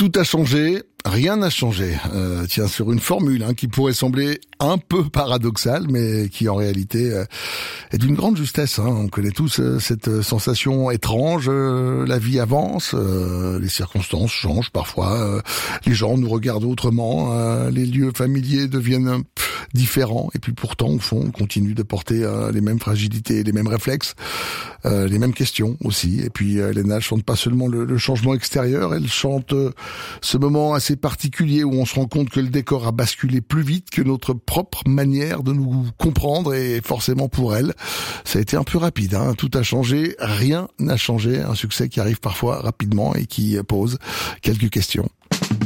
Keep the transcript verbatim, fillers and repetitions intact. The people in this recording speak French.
Tout a changé, rien n'a changé. Euh, tiens, sur une formule hein, qui pourrait sembler un peu paradoxale, mais qui en réalité euh, est d'une grande justesse. Hein. On connaît tous euh, cette sensation étrange. Euh, la vie avance, euh, les circonstances changent parfois, euh, les gens nous regardent autrement, euh, les lieux familiers deviennent pff, différents. Et puis pourtant, au fond, on continue de porter euh, les mêmes fragilités, les mêmes réflexes, euh, les mêmes questions aussi. Et puis, euh, Léna chante pas seulement le, le changement extérieur, elle chante euh, ce moment assez particulier où on se rend compte que le décor a basculé plus vite que notre propre manière de nous comprendre, et forcément pour elle, ça a été un peu rapide. Hein. Tout a changé, rien n'a changé. Un succès qui arrive parfois rapidement et qui pose quelques questions.